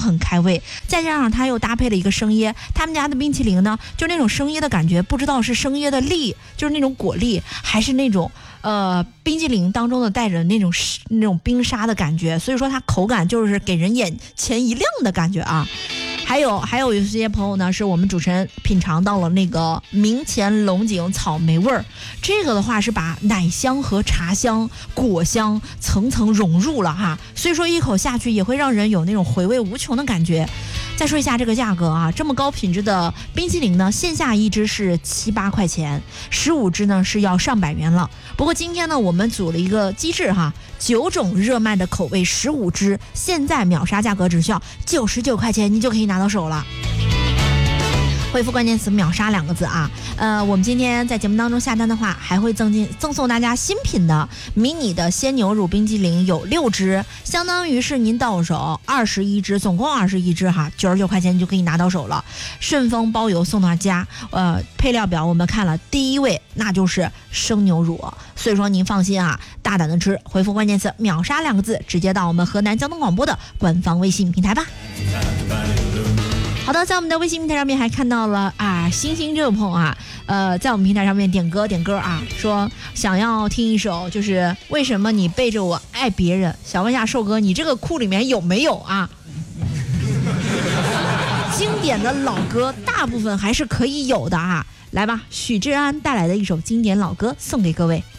很开胃，再加上它又搭配了一个生椰，他们家的冰淇淋呢，就那种生椰的感觉，不知道是生椰的粒，就是那种果粒，还是那种冰淇淋当中的带着那种冰沙的感觉，所以说它口感就是给人眼前一亮的感觉啊。还有一些朋友呢，是我们主持人品尝到了那个明前龙井草莓味儿，这个的话是把奶香和茶香、果香层层融入了哈，所以说一口下去也会让人有那种回味无穷的感觉。再说一下这个价格啊，这么高品质的冰淇淋呢，线下一支是7、8块钱，15支呢是要上百元了。不过今天呢，我们组了一个机制哈，9种热卖的口味15支，现在秒杀价格只需要99块钱，你就可以拿到手了。回复关键词秒杀2个字啊，我们今天在节目当中下单的话，还会赠送大家新品的迷你的鲜牛乳冰激凌，有6支，相当于是您到手21支，总共21支哈，99块钱你就可以拿到手了，顺丰包邮送到家。配料表我们看了，第一位那就是生牛乳，所以说您放心啊，大胆的吃，回复关键词秒杀2个字，直接到我们河南交通广播的官方微信平台吧。好的，在我们的微信平台上面还看到了啊，星星这位朋友啊，在我们平台上面点歌啊，说想要听一首就是为什么你背着我爱别人，想问一下寿哥，你这个库里面有没有啊？经典的老歌大部分还是可以有的啊，来吧，许志安带来的一首经典老歌送给各位。